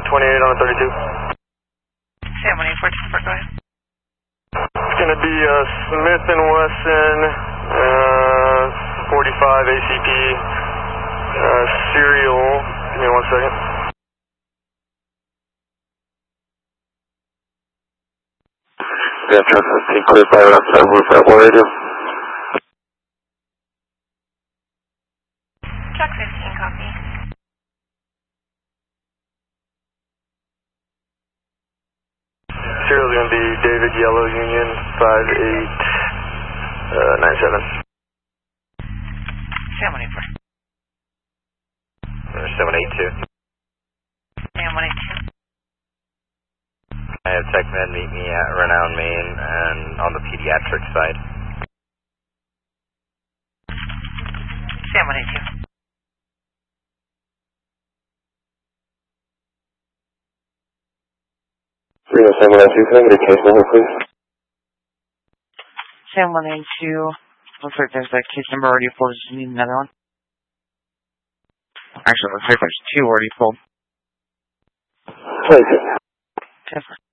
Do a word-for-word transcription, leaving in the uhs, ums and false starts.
twenty-eight on a thirty-two. Sam one eight four two four, go ahead. It's going to be uh, Smith and Wesson, uh, forty-five A C P, uh, serial. Give me one second. Yeah, truck fifteen, clear fire outside roof at one radio. Truck fifteen, copy. Serial is going to be David Yellow Union five eight nine seven. Sam one eight four. seven eight two. Sam one eight two. I have TechMed meet me at Renown, Maine, and on the pediatric side. Sam one eight two. three oh seven nine two, can I get a case number, please? Sam one eight two. Looks like there's a case number already pulled. Just need another one. Actually, looks like there's two already pulled. twenty-two. Different.